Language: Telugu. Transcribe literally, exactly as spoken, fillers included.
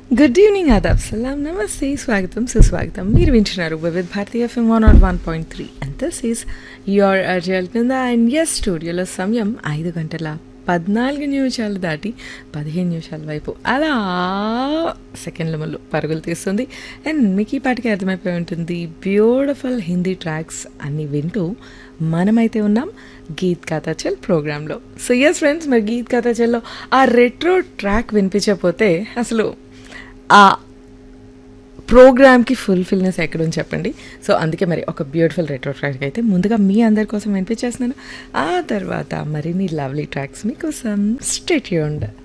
గుడ్ ఈవినింగ్, ఆదాబ్, సలాం, నమస్తే, స్వాగతం, సుస్వాగతం. మీరు వింటున్నారు వివిధ భారతీయ FM one not one point three and this is your అర్జల్ కింద. అండ్ ఎస్, స్టూడియోలో సమయం ఐదు గంటల పద్నాలుగు నిమిషాలు దాటి పదిహేను నిమిషాల వైపు అలా సెకండ్ల ముళ్ళు పరుగులు తీస్తుంది. అండ్ మీకు ఈ పాటికి అర్థమైపోయి ఉంటుంది, బ్యూటిఫుల్ హిందీ ట్రాక్స్ అన్నీ వింటూ మనమైతే ఉన్నాం గీత్ కథా చల్ ప్రోగ్రాంలో. సో ఎస్ ఫ్రెండ్స్, మరి గీత్ కథా చల్లో ఆ రెట్రో ట్రాక్ వినిపించకపోతే అసలు ఆ ప్రోగ్రామ్కి ఫుల్ఫిల్నెస్ ఎక్కడుంది చెప్పండి. సో అందుకే మరి ఒక బ్యూటిఫుల్ రెట్రో ట్రాక్ అయితే ముందుగా మీ అందరి కోసం వినిపించేస్తున్నాను. ఆ తర్వాత మరిన్ని లవ్లీ ట్రాక్స్ మీకోసం. Stay tuned.